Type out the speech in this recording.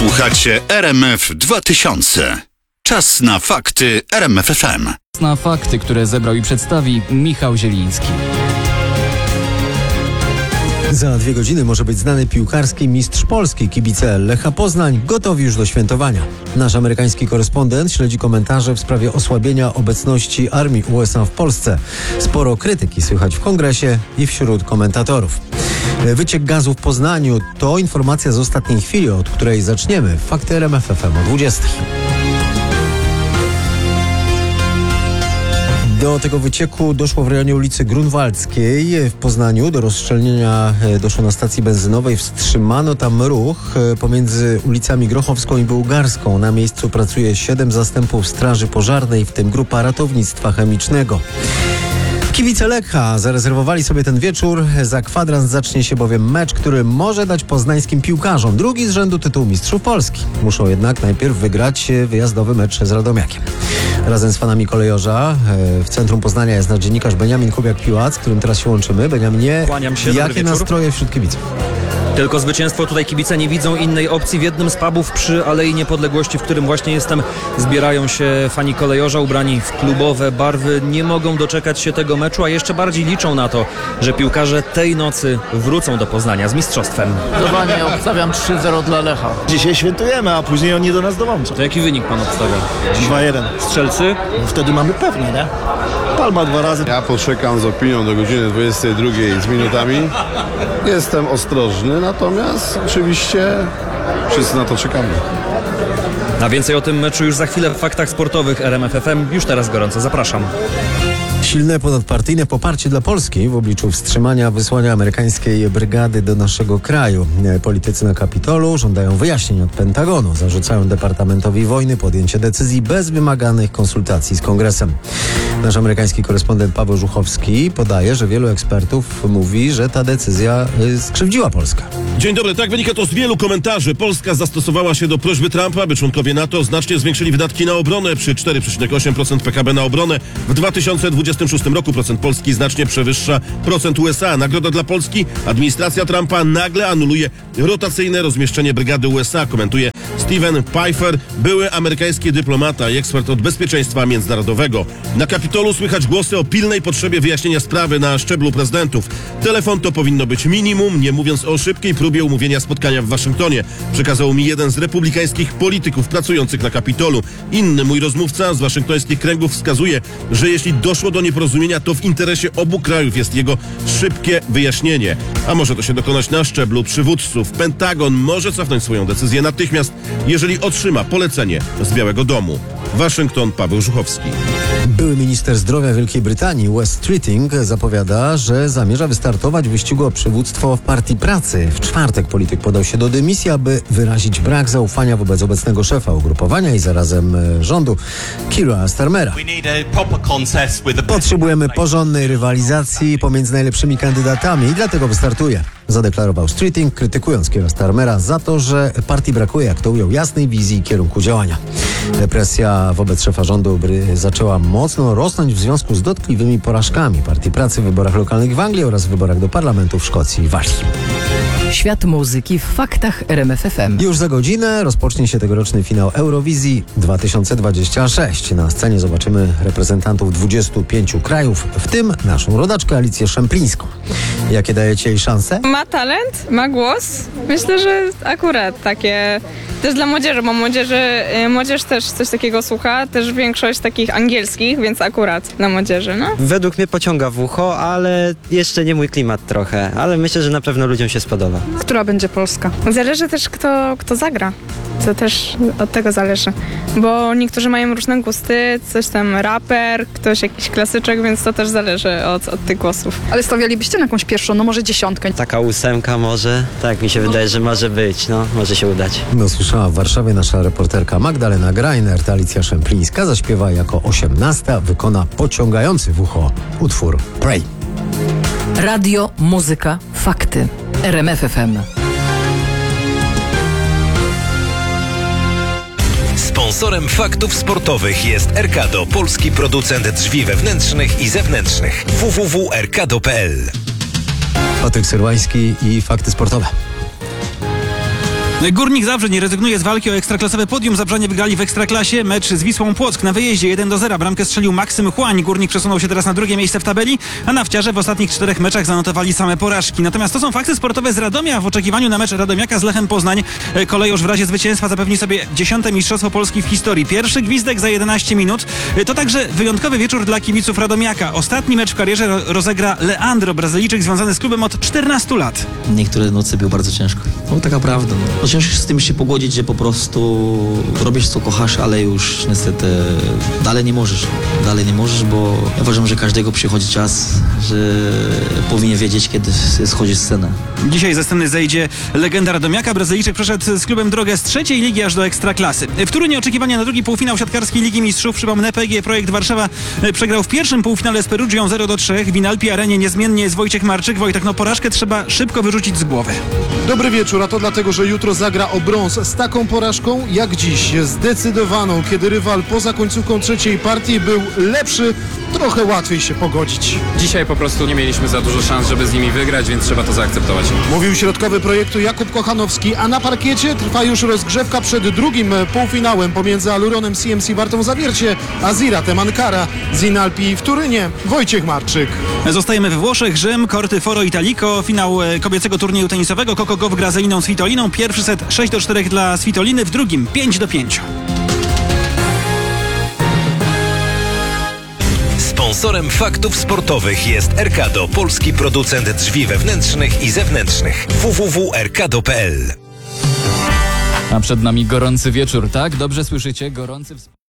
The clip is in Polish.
Słuchacie RMF 2000. Czas na fakty RMF FM. Na fakty, które zebrał i przedstawi Michał Zieliński. Za 2 godziny może być znany piłkarski mistrz Polski. Kibice Lecha Poznań gotowi już do świętowania. Nasz amerykański korespondent śledzi komentarze w sprawie osłabienia obecności armii USA w Polsce. Sporo krytyki słychać w kongresie i wśród komentatorów. Wyciek gazu w Poznaniu to informacja z ostatniej chwili, od której zaczniemy. Fakty RMF FM o 20. Do tego wycieku doszło w rejonie ulicy Grunwaldzkiej w Poznaniu. Do rozszczelnienia doszło na stacji benzynowej. Wstrzymano tam ruch pomiędzy ulicami Grochowską i Bułgarską. Na miejscu pracuje 7 zastępów straży pożarnej, w tym grupa ratownictwa chemicznego. Kibice Lecha zarezerwowali sobie ten wieczór. Za kwadrans zacznie się bowiem mecz, który może dać poznańskim piłkarzom drugi z rzędu tytuł mistrzów Polski. Muszą jednak najpierw wygrać wyjazdowy mecz z Radomiakiem. Razem z fanami kolejorza w centrum Poznania jest nasz dziennikarz Beniamin Kubiak-Piłac, z którym teraz się łączymy. Beniaminie, jakie nastroje wśród kibiców? Tylko zwycięstwo. Tutaj kibice nie widzą innej opcji. W jednym z pubów przy Alei Niepodległości, w którym właśnie jestem, zbierają się fani kolejorza ubrani w klubowe barwy. Nie mogą doczekać się tego meczu, a jeszcze bardziej liczą na to, że piłkarze tej nocy wrócą do Poznania z mistrzostwem. Zdecydowanie obstawiam 3-0 dla Lecha. Dzisiaj świętujemy, a później oni do nas dołączą. To jaki wynik pan obstawia? 2-1. Strzelcy? Wtedy mamy pewnie, nie? Palma 2 razy. Ja poczekam z opinią do godziny 22 z minutami. Jestem ostrożny, natomiast oczywiście wszyscy na to czekamy. A więcej o tym meczu już za chwilę w faktach sportowych RMF FM. Już teraz gorąco zapraszam. Silne ponadpartyjne poparcie dla Polski w obliczu wstrzymania wysłania amerykańskiej brygady do naszego kraju. Politycy na Kapitolu żądają wyjaśnień od Pentagonu. Zarzucają Departamentowi Wojny podjęcie decyzji bez wymaganych konsultacji z Kongresem. Nasz amerykański korespondent Paweł Żuchowski podaje, że wielu ekspertów mówi, że ta decyzja skrzywdziła Polskę. Dzień dobry. Tak wynika to z wielu komentarzy. Polska zastosowała się do prośby Trumpa, by członkowie NATO znacznie zwiększyli wydatki na obronę. Przy 4,8% PKB na obronę w 2026 roku procent Polski znacznie przewyższa procent USA. Nagroda dla Polski. Administracja Trumpa nagle anuluje rotacyjne rozmieszczenie brygady USA, komentuje Steven Pfeiffer, były amerykański dyplomata i ekspert od bezpieczeństwa międzynarodowego. Na Kapitolu słychać głosy o pilnej potrzebie wyjaśnienia sprawy na szczeblu prezydentów. Telefon to powinno być minimum, nie mówiąc o szybkiej próbie umówienia spotkania w Waszyngtonie. Przekazał mi jeden z republikańskich polityków pracujących na Kapitolu. Inny mój rozmówca z waszyngtońskich kręgów wskazuje, że jeśli doszło do nieporozumienia, to w interesie obu krajów jest jego szybkie wyjaśnienie. A może to się dokonać na szczeblu przywódców. Pentagon może cofnąć swoją decyzję natychmiast, jeżeli otrzyma polecenie z Białego Domu. Waszyngton, Paweł Żuchowski. Były minister zdrowia Wielkiej Brytanii Wes Streeting zapowiada, że zamierza wystartować w wyścigu o przywództwo w Partii Pracy. W czwartek polityk podał się do dymisji, aby wyrazić brak zaufania wobec obecnego szefa ugrupowania i zarazem rządu, Keira Starmera. Potrzebujemy porządnej rywalizacji pomiędzy najlepszymi kandydatami i dlatego wystartuje, zadeklarował Streeting, krytykując Keira Starmera za to, że partii brakuje, jak to ujął, jasnej wizji i kierunku działania. Presja wobec szefa rządu zaczęła mocno rosnąć w związku z dotkliwymi porażkami Partii Pracy w wyborach lokalnych w Anglii oraz w wyborach do parlamentu w Szkocji i Walii. Świat muzyki w faktach RMF FM. Już za godzinę rozpocznie się tegoroczny finał Eurowizji 2026. Na scenie zobaczymy reprezentantów 25 krajów, w tym naszą rodaczkę Alicję Szemplińską. Jakie dajecie jej szanse? Ma talent, ma głos. Myślę, że akurat takie też dla młodzieży, bo młodzież też coś takiego słucha, też większość takich angielskich, więc akurat dla młodzieży, no. Według mnie pociąga w ucho, ale jeszcze nie mój klimat trochę, ale myślę, że na pewno ludziom się spodoba. Która będzie Polska? Zależy też kto zagra. To też od tego zależy, bo niektórzy mają różne gusty, coś tam raper, ktoś jakiś klasyczek, więc to też zależy od tych głosów. Ale stawialibyście na jakąś pierwszą, no może 10? Taka 8 może, tak mi się wydaje, że może być, no może się udać. No słyszała w Warszawie nasza reporterka Magdalena Grajnert. Alicja Szemplińska zaśpiewa jako 18, wykona pociągający w ucho utwór Pray. Radio, muzyka, fakty. RMF FM. Sponsorem faktów sportowych jest Erkado, polski producent drzwi wewnętrznych i zewnętrznych. www.erkado.pl. Patryk Serwański i fakty sportowe. Górnik Zabrze nie rezygnuje z walki o ekstraklasowe podium. Zabrzanie wygrali w Ekstraklasie mecz z Wisłą Płock na wyjeździe 1-0. Bramkę strzelił Maksym Chłań. Górnik przesunął się teraz na drugie miejsce w tabeli, a Nafciarze w ostatnich 4 meczach zanotowali same porażki. Natomiast to są fakty sportowe z Radomia. W oczekiwaniu na mecz Radomiaka z Lechem Poznań Kolejorz w razie zwycięstwa zapewni sobie 10. Mistrzostwo Polski w historii. Pierwszy gwizdek za 11 minut. To także wyjątkowy wieczór dla kibiców Radomiaka. Ostatni mecz w karierze rozegra Leandro, Brazylijczyk związany z klubem od 14 lat. Niektóre noce było bardzo ciężko. No taka prawda. No ciężko z tym się pogodzić, że po prostu robisz co kochasz, ale już niestety dalej nie możesz. Dalej nie możesz, bo ja uważam, że każdego przychodzi czas, że powinien wiedzieć, kiedy schodzi scena. Dzisiaj ze sceny zejdzie legenda Radomiaka. Brazylijczyk przeszedł z klubem drogę z 3. ligi aż do Ekstraklasy. W Toruniu oczekiwania na drugi półfinał siatkarskiej Ligi Mistrzów. Przypomnę, PGE Projekt Warszawa przegrał w pierwszym półfinale z Perugią 0-3. W Inalpi Arenie niezmiennie jest Wojciech Marczyk. Wojtek, porażkę trzeba szybko wyrzucić z głowy. Dobry wieczór, a to dlatego, że jutro zagra o brąz z taką porażką jak dziś. Zdecydowaną, kiedy rywal poza końcówką 3. partii był lepszy, trochę łatwiej się pogodzić. Dzisiaj po prostu nie mieliśmy za dużo szans, żeby z nimi wygrać, więc trzeba to zaakceptować. Mówił środkowy projektu Jakub Kochanowski, a na parkiecie trwa już rozgrzewka przed drugim półfinałem pomiędzy Aluronem CMC Wartą Zawiercie a Ziratem Ankara. Z Inalpi w Turynie Wojciech Marczyk. Zostajemy we Włoszech. Rzym, Korty Foro Italico. Finał kobiecego turnieju tenisowego. Coco Gauff gra z Eliną Svitoliną. Pierwszy set 6-4 dla Svitoliny, w drugim 5-5. Sponsorem faktów sportowych jest Erkado, polski producent drzwi wewnętrznych i zewnętrznych. www.erkado.pl. A przed nami gorący wieczór, tak? Dobrze słyszycie? Gorący